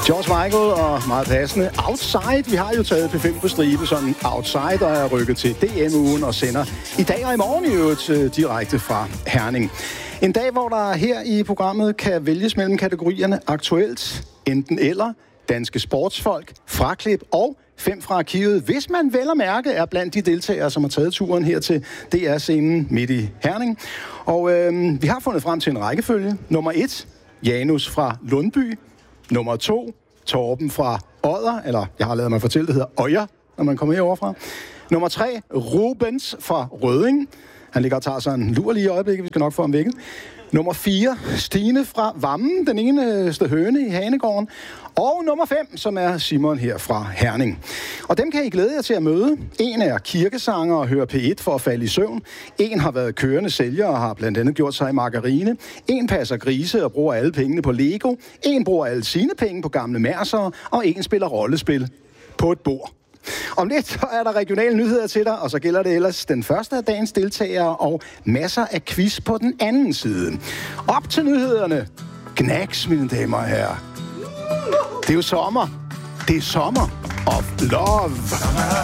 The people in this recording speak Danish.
George Michael og meget passende Outside. Vi har jo taget P5 på stribe, sådan Outside, og er rykket til DM-ugen og sender i dag og i morgen i øvrigt direkte fra Herning. En dag, hvor der her i programmet kan vælges mellem kategorierne aktuelt, enten eller, danske sportsfolk, fraklip og 5 fra arkivet, hvis man vel at mærke er blandt de deltagere, som har taget turen her til DR-scenen midt i Herning. Og vi har fundet frem til en rækkefølge. Nummer 1, Janus fra Lundby. Nummer 2, Torben fra Odder, eller jeg har lavet mig fortælle, det hedder Øjer, når man kommer heroverfra. Nummer 3, Rubens fra Rødding. Han ligger og tager sig en lur lige i øjeblikket, vi skal nok få ham vækket. Nummer 4, Stine fra Vammen, den eneste høne i Hanegården. Og nummer 5, som er Simon her fra Herning. Og dem kan I glæde jer til at møde. En er kirkesanger og hører P1 for at falde i søvn. En har været kørende sælger og har blandt andet gjort sig i margarine. En passer grise og bruger alle pengene på Lego. En bruger alle sine penge på gamle mærser. Og en spiller rollespil på et bord. Om lidt så er der regionale nyheder til dig, og så gælder det ellers den første af dagens deltagere og masser af quiz på den anden side. Op til nyhederne. Knacks, mine damer og herrer. Det er jo sommer. Det er sommer of love.